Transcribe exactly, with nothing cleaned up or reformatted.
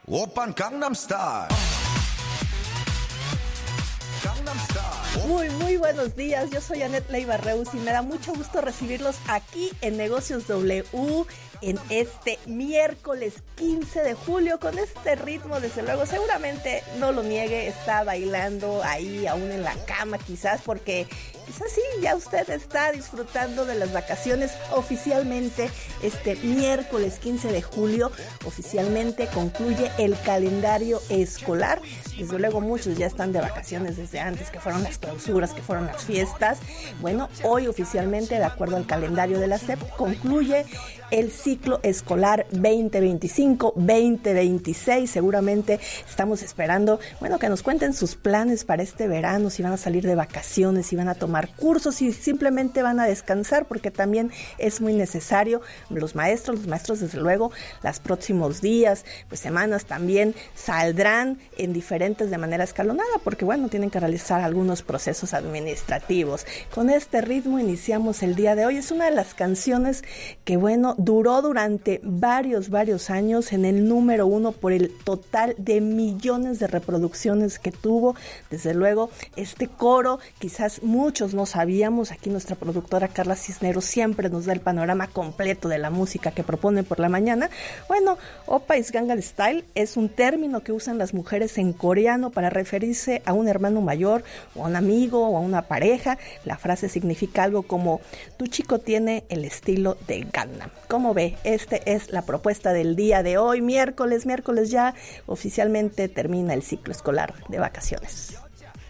Oppan Gangnam Style. Gangnam Style. Muy, muy buenos días. Yo soy Anet Leiva Reus y me da mucho gusto recibirlos aquí en Negocios W en este miércoles quince de julio con este ritmo, desde luego, seguramente no lo niegue, está bailando ahí aún en la cama quizás porque quizás sí, ya usted está disfrutando de las vacaciones oficialmente. Este miércoles quince de julio oficialmente concluye el calendario escolar. Desde luego muchos ya están de vacaciones desde antes, que fueron las clausuras, que fueron las fiestas. Bueno, hoy oficialmente, de acuerdo al calendario de la S E P, concluye el ciclo escolar veinte veinticinco veinte veintiséis. Seguramente estamos esperando, bueno, que nos cuenten sus planes para este verano, si van a salir de vacaciones, si van a tomar cursos, si simplemente van a descansar, porque también es muy necesario. Los maestros, los maestros desde luego, los próximos días, pues semanas también saldrán en diferentes de manera escalonada, porque bueno, tienen que realizar algunos procesos administrativos. Con este ritmo iniciamos el día de hoy. Es una de las canciones que bueno, duró durante varios, varios años en el número uno por el total de millones de reproducciones que tuvo. Desde luego, este coro, quizás muchos no sabíamos, aquí nuestra productora Carla Cisneros siempre nos da el panorama completo de la música que propone por la mañana. Bueno, Oppa is Gangnam Style es un término que usan las mujeres en coreano para referirse a un hermano mayor, o a un amigo, o a una pareja. La frase significa algo como: tu chico tiene el estilo de Gangnam. ¿Cómo ve? Esta es la propuesta del día de hoy, miércoles, miércoles ya oficialmente termina el ciclo escolar de vacaciones.